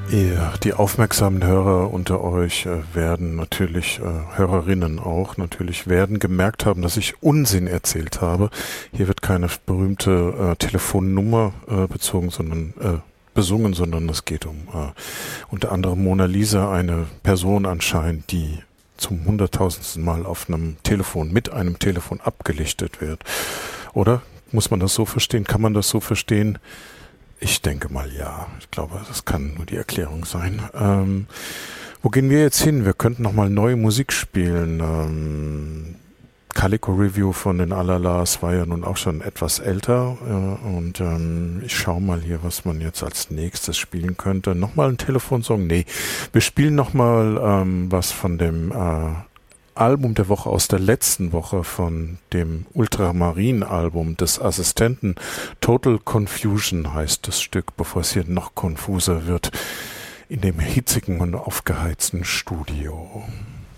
Ja, die aufmerksamen Hörer unter euch werden natürlich, Hörerinnen auch, natürlich werden gemerkt haben, dass ich Unsinn erzählt habe. Hier wird keine berühmte Telefonnummer besungen, sondern es geht um unter anderem Mona Lisa, eine Person anscheinend, die zum 100.000. Mal auf mit einem Telefon abgelichtet wird. Oder? Muss man das so verstehen? Kann man das so verstehen? Ich denke mal ja. Ich glaube, das kann nur die Erklärung sein. Wo gehen wir jetzt hin? Wir könnten nochmal neue Musik spielen. Calico Review von den Alalas war ja nun auch schon etwas älter. Und ich schaue mal hier, was man jetzt als nächstes spielen könnte. Nochmal ein Telefonsong? Nee. Wir spielen nochmal was von dem Album der Woche aus der letzten Woche, von dem Ultramarin-Album des Assistenten. Total Confusion heißt das Stück, bevor es hier noch konfuser wird, in dem hitzigen und aufgeheizten Studio.